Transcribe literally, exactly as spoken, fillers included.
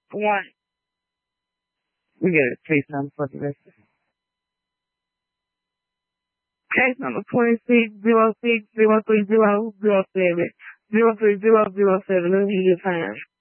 One. We get a case number for the rest. Case number twenty-six zero six zero three zero zero seven zero three zero zero seven. Let me give you time.